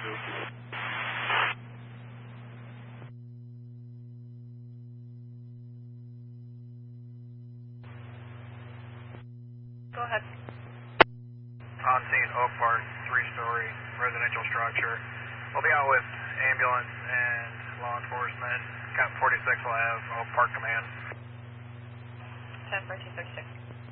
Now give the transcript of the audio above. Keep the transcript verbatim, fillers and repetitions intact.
Go ahead. On scene, Oak Park, three-story residential structure. We'll be out with ambulance and law enforcement. Got forty-six will have Oak Park Command. ten fourteen thirty-six.